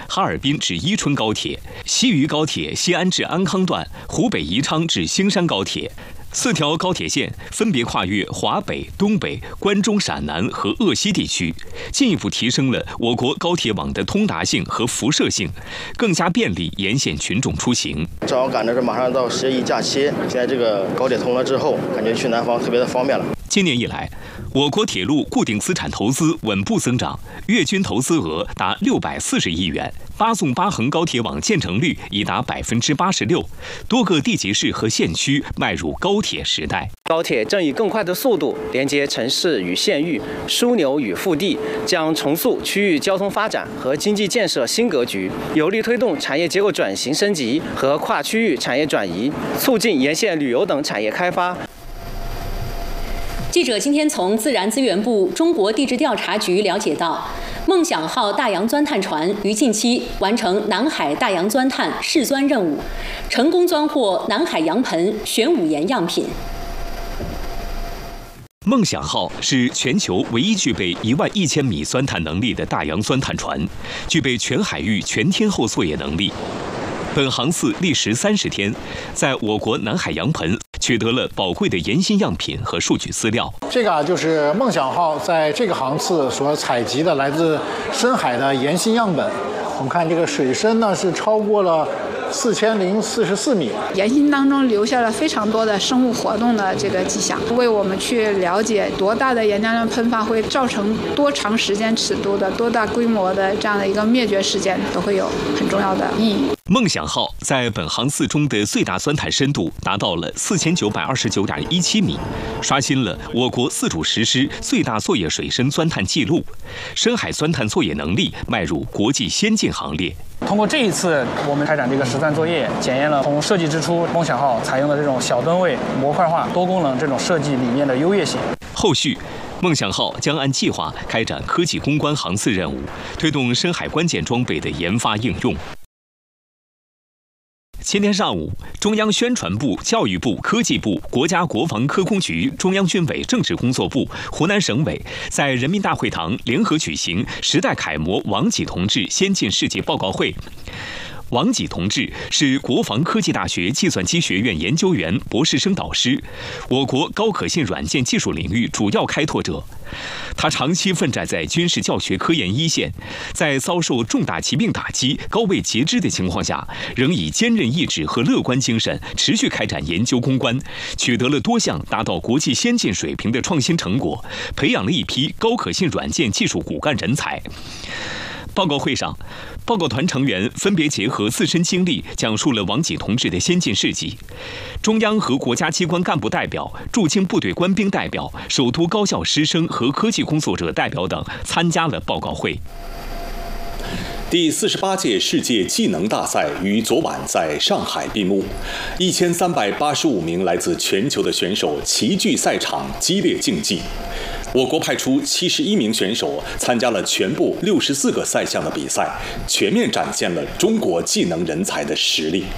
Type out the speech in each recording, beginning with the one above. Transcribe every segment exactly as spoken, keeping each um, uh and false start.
哈尔滨至伊春高铁、西渝高铁西安至安康段、湖北宜昌至兴山高铁。四条高铁线分别跨越华北、东北、关中、陕南和鄂西地区，进一步提升了我国高铁网的通达性和辐射性，更加便利沿线群众出行。 正好赶着是马上到十一假期，现在这个高铁通了之后，感觉去南方特别的方便了。 今年以来，我国铁路固定资产投资稳步增长，月均投资额达六百四十亿元，八纵八横高铁网建成率已达百分之八十六，多个地级市和县区迈入高铁时代。 高铁正以更快的速度连接城市与县域、枢纽与腹地，将重塑区域交通发展和经济建设新格局，有力推动产业结构转型升级和跨区域产业转移，促进沿线旅游等产业开发。 记者今天从自然资源部中国地质调查局了解到，梦想号大洋钻探船于近期完成南海大洋钻探试钻任务，成功钻获南海洋盆玄武岩样品。 梦想号是全球唯一具备一万一千米钻探能力的大洋钻探船，具备全海域全天候作业能力。本航次历时三十天，在我国南海洋盆取得了宝贵的岩芯样品和数据资料。 这个啊，就是梦想号在这个航次所采集的来自深海的岩芯样本。我们看这个水深呢是超过了四千零四十四米， 岩芯当中留下了非常多的生物活动的这个迹象，为我们去了解多大的岩浆量喷发会造成多长时间尺度的、多大规模的这样的一个灭绝事件，都会有很重要的意义。 梦想号在本航次中的最大钻探深度达到了四千九百二十九点一七米，刷新了我国自主实施最大作业水深钻探记录，深海钻探作业能力迈入国际先进行列。 通过这一次我们开展这个实钻作业，检验了从设计之初梦想号采用的这种小吨位、模块化、多功能这种设计理念的优越性。 后续梦想号将按计划开展科技攻关航次任务，推动深海关键装备的研发应用。今天上午，中央宣传部、教育部、科技部、国家国防科工局、中央军委政治工作部、湖南省委在人民大会堂联合举行时代楷模王济同志先进事迹报告会。王济同志是国防科技大学计算机学院研究员、博士生导师，我国高可信软件技术领域主要开拓者。他长期奋战在军事教学科研一线，在遭受重大疾病打击、高位截肢的情况下，仍以坚韧意志和乐观精神持续开展研究攻关，取得了多项达到国际先进水平的创新成果，培养了一批高可信软件技术骨干人才。报告会上，报告团成员分别结合自身经历，讲述了王济同志的先进事迹。中央和国家机关干部代表、驻京部队官兵代表、首都高校师生和科技工作者代表等参加了报告会。 第四十八届世界技能大赛于昨晚在上海闭幕，一千三百八十五名来自全球的选手齐聚赛场，激烈竞技。我国派出七十一名选手参加了全部六十四个赛项的比赛，全面展现了中国技能人才的实力。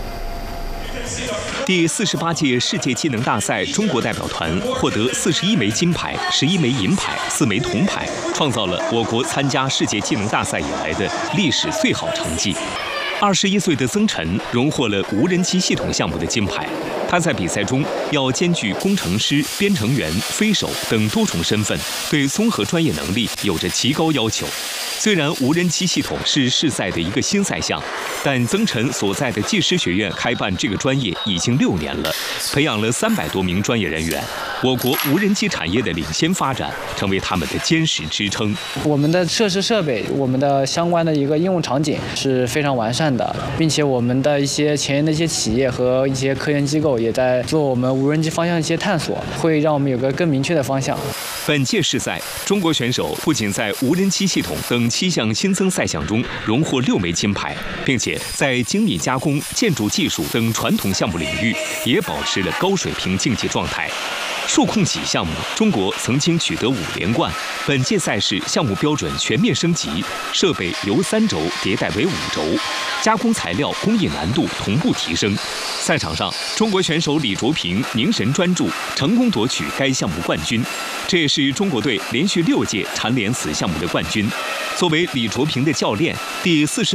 第四十八届世界技能大赛中国代表团获得四十一枚金牌、十一枚银牌、四枚铜牌，创造了我国参加世界技能大赛以来的历史最好成绩。二十一岁的曾晨荣获了无人机系统项目的金牌。他在比赛中要兼具工程师、编程员、飞手等多重身份，对综合专业能力有着极高要求。虽然无人机系统是世赛的一个新赛项，但曾晨所在的技师学院开办这个专业已经六年了，培养了三百多名专业人员。我国无人机产业的领先发展，成为他们的坚实支撑。 我们的设施设备，我们的相关的一个应用场景是非常完善的，并且我们的一些前沿的一些企业和一些科研机构也在做我们无人机方向的一些探索，会让我们有个更明确的方向。 本届世赛，中国选手不仅在无人机系统等七项新增赛项中荣获六枚金牌，并且在精密加工、建筑技术等传统项目领域也保持了高水平竞技状态。数控几项目，中国曾经取得五连冠。本届赛事项目标准全面升级，设备由三轴迭代为五轴，加工材料工艺难度同步提升。赛场上，中国选手李卓平凝神专注，成功夺取该项目冠军。这也是中国队连续六届蝉联此项目的冠军。作为李卓平的教练，第四十